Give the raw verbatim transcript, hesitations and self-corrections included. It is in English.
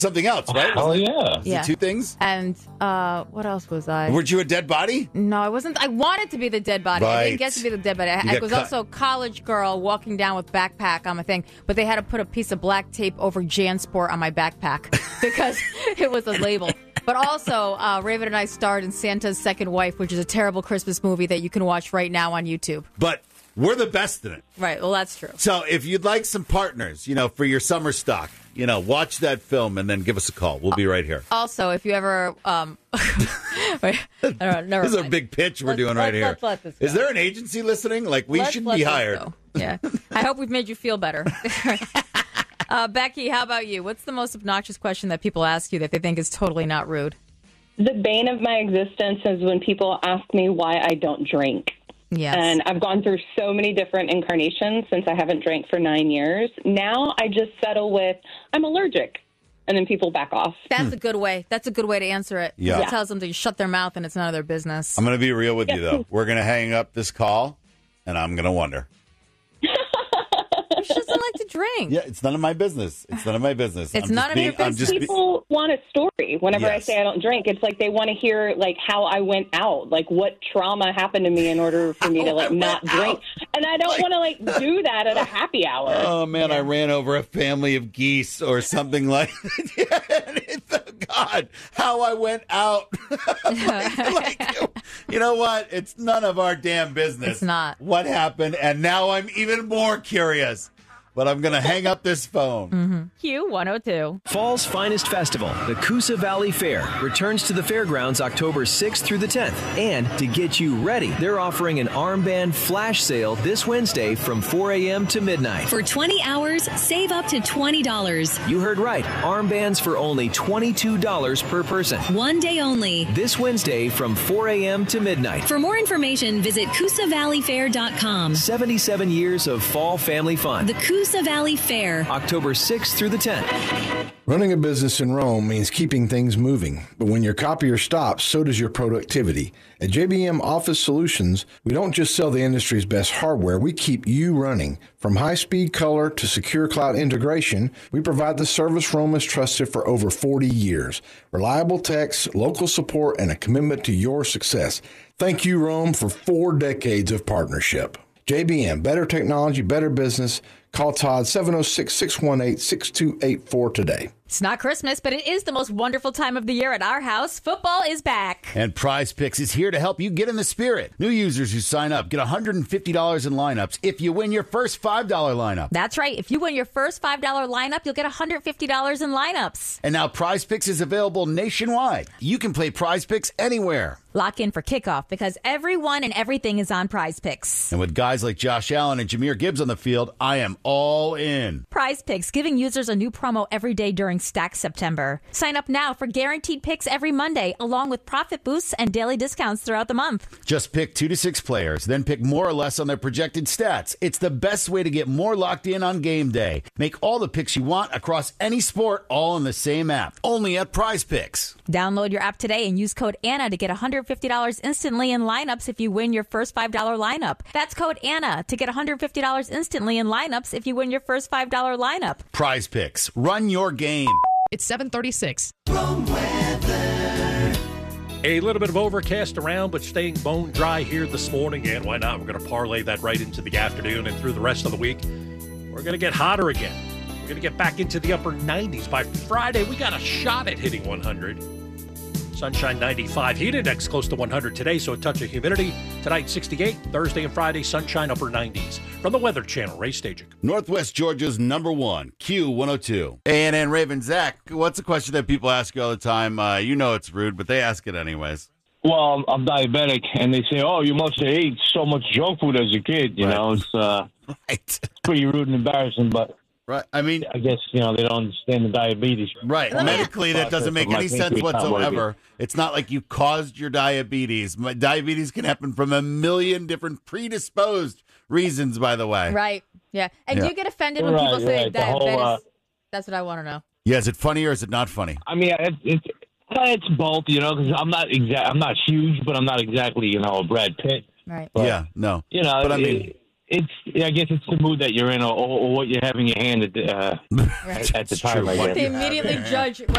something else, right? Oh, Wasn't it- yeah. was it Yeah. two things? And uh, what else was I? Weren't you a dead body? No, I wasn't. I wanted to be the dead body. I Right. didn't get to be the dead body. I, You I got was cut. also a college girl walking down with backpack on my thing, but they had to put a piece of black tape over JanSport on my backpack because it was a label. But also, uh, Raven and I starred in Santa's Second Wife, which is a terrible Christmas movie that you can watch right now on YouTube. But we're the best in it. Right. Well, that's true. So if you'd like some partners, you know, for your summer stock, you know, watch that film and then give us a call. We'll be right here. Also, if you ever, um, wait, I don't know, never This is a mind. big pitch we're Let's- doing right let's- here. let's let this go. Is there an agency listening? Like, we Let's should let be this hired. go. Yeah. I hope we've made you feel better. uh, Becky, how about you? What's the most obnoxious question that people ask you that they think is totally not rude? The bane of my existence is when people ask me why I don't drink. Yes. And I've gone through so many different incarnations since I haven't drank for nine years. Now I just settle with, I'm allergic. And then people back off. That's a good way. That's a good way to answer it. Yeah. It tells them to shut their mouth and it's none of their business. I'm going to be real with you, though. We're going to hang up this call, and I'm going to wonder. She doesn't like to drink. Yeah, it's none of my business. It's none of my business. It's I'm none just of being, your I'm business. just be- People want a story whenever Yes. I say I don't drink. It's like they want to hear like how I went out, like what trauma happened to me in order for me to like I not went drink. out. And I don't Like- want to like do that at a happy hour. Oh, man, I ran over a family of geese or something like yeah, and it- God, how I went out. like, like, you know what? It's none of our damn business. It's not. What happened, and now I'm even more curious. But I'm going to hang up this phone. Q one oh two. Fall's finest festival, the Coosa Valley Fair, returns to the fairgrounds October sixth through the tenth. And to get you ready, they're offering an armband flash sale this Wednesday from four a.m. to midnight. For twenty hours, save up to twenty dollars. You heard right. Armbands for only twenty-two dollars per person. One day only. This Wednesday from four a.m. to midnight. For more information, visit coosa valley fair dot com. seventy-seven years of fall family fun. The Coosa Valley Fair. October sixth through the tenth. Running a business in Rome means keeping things moving, but when your copier stops, so does your productivity. At J B M Office Solutions, we don't just sell the industry's best hardware, we keep you running. From high-speed color to secure cloud integration, we provide the service Rome has trusted for over forty years. Reliable techs, local support, and a commitment to your success. Thank you, Rome, for four decades of partnership. J B M, better technology, better business. Call Todd seven oh six, six one eight, six two eight four today. It's not Christmas, but it is the most wonderful time of the year at our house. Football is back. And Prize Picks is here to help you get in the spirit. New users who sign up get one hundred fifty dollars in lineups if you win your first five dollar lineup. That's right. If you win your first five dollar lineup, you'll get one hundred fifty dollars in lineups. And now Prize Picks is available nationwide. You can play Prize Picks anywhere. Lock in for kickoff because everyone and everything is on Prize Picks. And with guys like Josh Allen and Jahmyr Gibbs on the field, I am all in. Prize Picks, giving users a new promo every day during Stack September. Sign up now for guaranteed picks every Monday, along with profit boosts and daily discounts throughout the month. Just pick two to six players, then pick more or less on their projected stats. It's the best way to get more locked in on game day. Make all the picks you want across any sport, all in the same app. Only at Prize Picks. Download your app today and use code Anna to get one hundred fifty dollars instantly in lineups if you win your first five dollar lineup. That's code Anna to get one hundred fifty dollars instantly in lineups if you win your first five dollar lineup. Prize Picks. Run your game. It's seven thirty-six. A little bit of overcast around, but staying bone dry here this morning. And why not? We're going to parlay that right into the afternoon and through the rest of the week. We're going to get hotter again. We're going to get back into the upper nineties. By Friday, we got a shot at hitting one hundred. Sunshine ninety-five. Heat index close to one hundred today, so a touch of humidity. Tonight, sixty-eight. Thursday and Friday, sunshine upper nineties. From the Weather Channel, Ray Stajic. Northwest Georgia's number one, Q one oh two. A and N Raven. Zach, what's a question that people ask you all the time? Uh, you know it's rude, but they ask it anyways. Well, I'm, I'm diabetic, and they say, "Oh, you must have ate so much junk food as a kid." You Right. know, it's uh, Right. it's pretty rude and embarrassing, but Right. I mean, I guess you know they don't understand the diabetes. right. Let me- Medically, that doesn't make My any sense pancreas not working. whatsoever. It's not like you caused your diabetes. My- Diabetes can happen from a million different predisposed reasons, by the way. Right. Yeah. And Yeah. do you get offended when Right, people say right. The diabetes? whole, uh, That's what I want to know. Yeah, is it funny or is it not funny? I mean, it, it's it's both, you know, because I'm not exact. I'm not huge, but I'm not exactly, you know, a Brad Pitt. Right. But, yeah, no. You know, But I it- mean- it's I guess it's the mood that you're in, or, or what you have in your hand at the, uh, at, at the time. I guess. They immediately judge